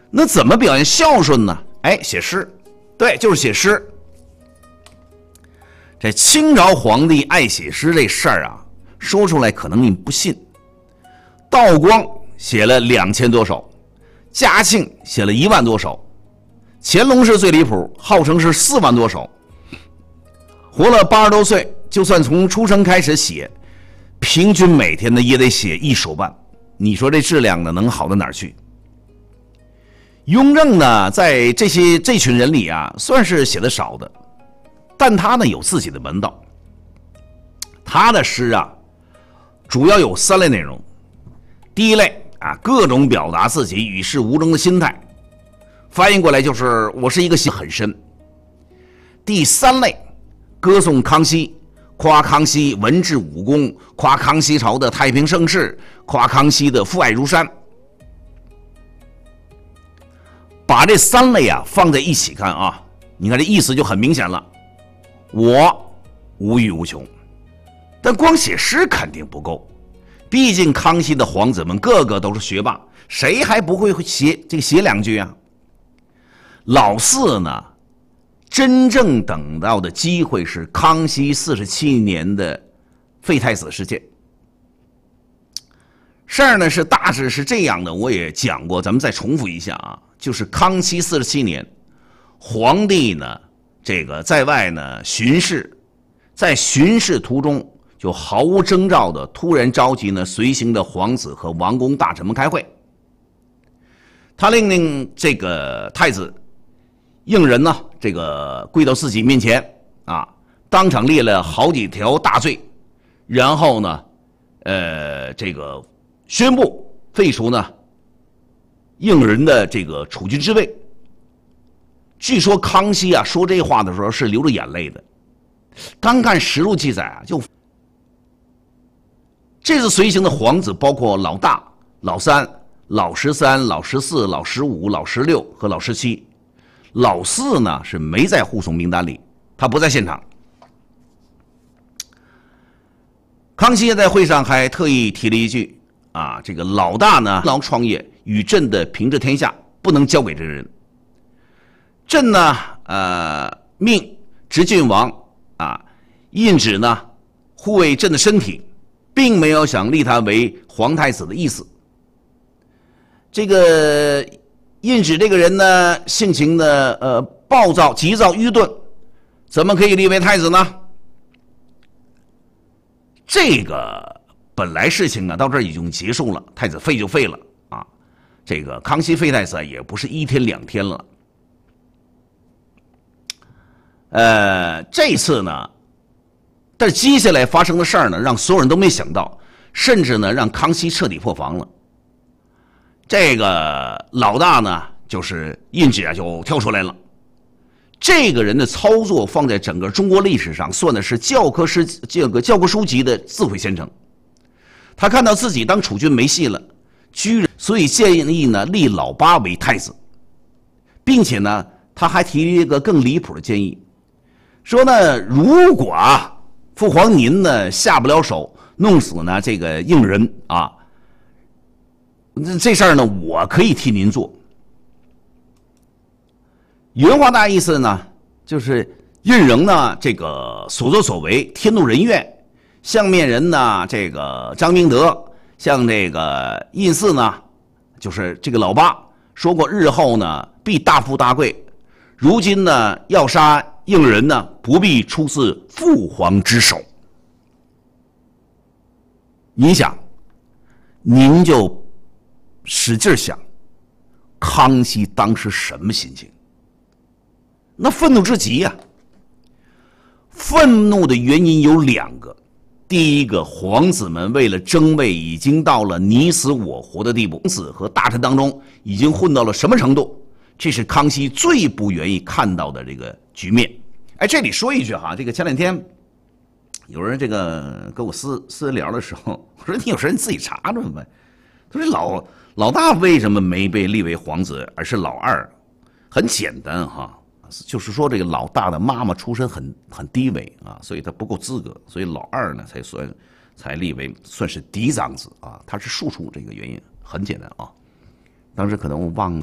那怎么表现孝顺呢？哎，写诗，对，就是写诗。这清朝皇帝爱写诗这事儿啊，说出来可能你不信。道光写了2000多首，嘉庆写了1万多首，乾隆是最离谱，号称是4万多首。活了80多岁，就算从出生开始写，平均每天呢也得写1首半。你说这质量呢能好到哪儿去？雍正呢，在这群人里啊，算是写的少的，但他呢有自己的门道。他的诗啊，主要有3类内容。第一类啊，各种表达自己与世无争的心态，翻译过来就是我是一个心很深。第3类，歌颂康熙，夸康熙文治武功，夸康熙朝的太平盛世，夸康熙的父爱如山。把这3类啊放在一起看啊，你看这意思就很明显了。我无欲无穷，但光写诗肯定不够，毕竟康熙的皇子们个个都是学霸，谁还不会写2句啊？老四呢，真正等到的机会是康熙47年的废太子事件。事儿呢是大致是这样的，我也讲过，咱们再重复一下啊，就是康熙47年，皇帝呢这个在外呢巡视，在巡视途中就毫无征兆的突然召集呢随行的皇子和王公大臣们开会。他令这个太子应人呢这个跪到自己面前啊，当场列了好几条大罪，然后呢这个宣布废除呢应人的这个储君之位。据说康熙啊说这话的时候是流着眼泪的。单看实录记载啊，就这次随行的皇子包括老大、老三、老13、老14、老15、老16和老17。老4呢是没在护送名单里，他不在现场。康熙在会上还特意提了一句啊，这个老大呢劳创业，与朕的平治天下，不能交给这个人。朕呢命执郡王啊胤旨呢护卫朕的身体，并没有想立他为皇太子的意思。这个胤旨这个人呢性情的暴躁、急躁、愚钝，怎么可以立为太子呢？这个本来事情呢到这儿已经结束了，太子废就废了啊。这个康熙废太子也不是1天2天了。这次呢，但是接下来发生的事儿呢，让所有人都没想到，甚至呢让康熙彻底破防了。这个老大呢，就是胤旨啊，就跳出来了。这个人的操作放在整个中国历史上，算的是教科书级的自毁先成。他看到自己当储君没戏了，居然所以建议呢立老八为太子，并且呢他还提了一个更离谱的建议，说呢如果父皇您呢下不了手，弄死呢这个应人啊，这事儿呢我可以替您做。原话大意思呢，就是胤禛呢这个所作所为天怒人怨，相面人呢这个张明德，像这个胤祀呢就是这个老八说过日后呢必大富大贵，如今呢要杀应人呢不必出自父皇之手。你想，您就使劲想，康熙当时什么心情？那愤怒之极呀！愤怒的原因有2个。第一个，皇子们为了争位已经到了你死我活的地步，皇子和大臣当中已经混到了什么程度？这是康熙最不愿意看到的这个局面。哎，这里说一句哈，这个前2天有人这个跟我私聊的时候，我说你有时候你自己查查呗。他说老大为什么没被立为皇子，而是老2？很简单哈。就是说这个老大的妈妈出身很低微啊，所以他不够资格，所以老2呢才立为算是嫡长子啊，他是庶出这个原因，很简单啊。当时可能我忘了。